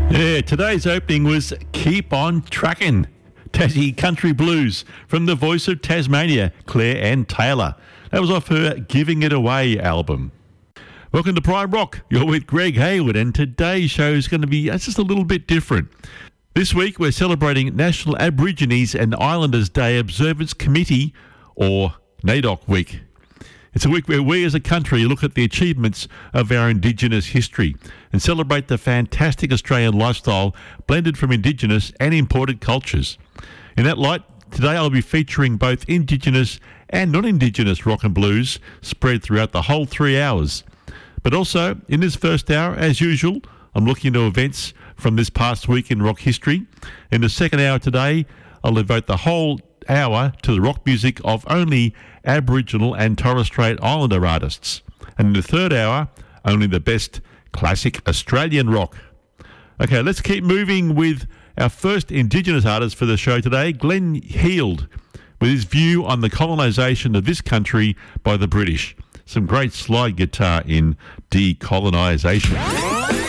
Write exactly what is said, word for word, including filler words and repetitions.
Yeah, today's opening was Keep On Truckin', Tassie Country Blues from the voice of Tasmania, Claire Ann Taylor. That was off her Giving It Away album. Welcome to Prime Rock. You're with Greg Hayward, and today's show is going to be it's just a little bit different. This week we're celebrating National Aborigines and Islanders Day Observance Committee, or NAIDOC Week. It's a week where we as a country look at the achievements of our Indigenous history and celebrate the fantastic Australian lifestyle blended from Indigenous and imported cultures. In that light, today I'll be featuring both Indigenous and non-Indigenous rock and blues spread throughout the whole three hours. But also, in this first hour, as usual, I'm looking into events from this past week in rock history. In the second hour today, I'll devote the whole hour to the rock music of only Aboriginal and Torres Strait Islander artists. And in the third hour, only the best classic Australian rock. Okay, let's keep moving with our first Indigenous artist for the show today, Glenn Heald, with his view on the colonisation of this country by the British. Some great slide guitar in Decolonisation.